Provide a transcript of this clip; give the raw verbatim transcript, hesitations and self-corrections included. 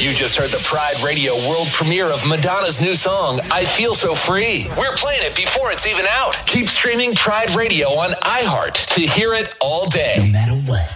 You just heard the Pride Radio world premiere of Madonna's new song, I Feel So Free. We're playing it before it's even out. Keep streaming Pride Radio on iHeart to hear it all day. No matter what.